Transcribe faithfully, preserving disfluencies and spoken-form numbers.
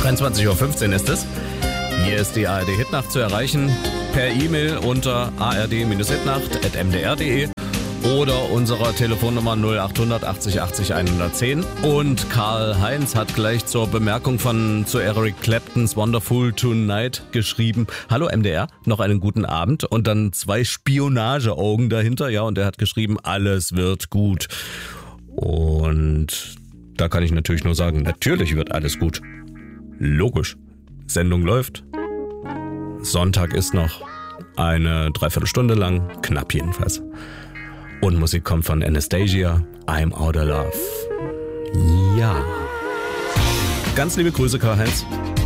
dreiundzwanzig Uhr fünfzehn ist es. Hier ist die A R D Hitnacht zu erreichen per E-Mail unter a r d Bindestrich hitnacht at m d r punkt d e oder unserer Telefonnummer null achthundert achtzig achtzig hundertzehn. Und Karl-Heinz hat gleich zur Bemerkung von zu Eric Claptons Wonderful Tonight geschrieben: Hallo M D R, noch einen guten Abend. Und dann zwei Spionageaugen dahinter, ja, und er hat geschrieben, alles wird gut. Und da kann ich natürlich nur sagen, natürlich wird alles gut. Logisch. Sendung läuft. Sonntag ist noch eine Dreiviertelstunde lang, knapp jedenfalls. Und Musik kommt von Anastasia, I'm Outta Love. Ja. Ganz liebe Grüße, Karl-Heinz.